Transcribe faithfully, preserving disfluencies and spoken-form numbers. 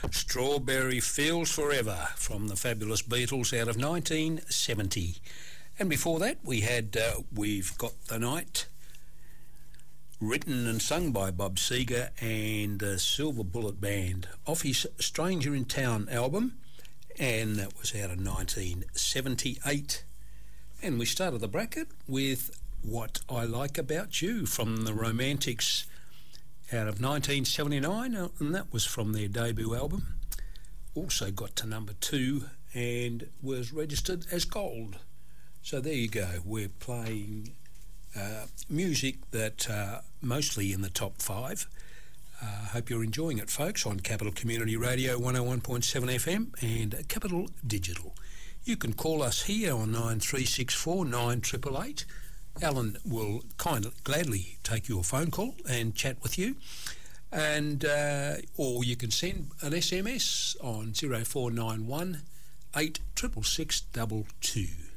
Strawberry Fields Forever from the Fabulous Beatles out of nineteen seventy. And before that we had uh, We've Got the Night, written and sung by Bob Seger and the Silver Bullet Band, off his Stranger in Town album, and that was out of nineteen seventy-eight. And we started the bracket with What I Like About You from the Romantics out of nineteen seventy-nine, and that was from their debut album. Also got to number two and was registered as gold. So there you go. We're playing uh, music that uh, mostly in the top five. I uh, hope you're enjoying it, folks, on Capital Community Radio one oh one point seven F M and Capital Digital. You can call us here on nine three six four nine eight eight eight. Alan will kindly, gladly take your phone call and chat with you. And uh, or you can send an S M S on zero four nine one eight six six six two two.